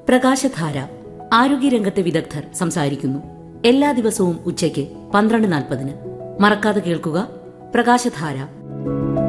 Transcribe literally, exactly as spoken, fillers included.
പ്രകാശധാര. ആരോഗ്യരംഗത്തെ വിദഗ്ധർ സംസാരിക്കുന്നു. എല്ലാ ദിവസവും ഉച്ചയ്ക്ക് പന്ത്രണ്ട് നാൽപ്പതിന്. മറക്കാതെ കേൾക്കുക പ്രകാശധാര.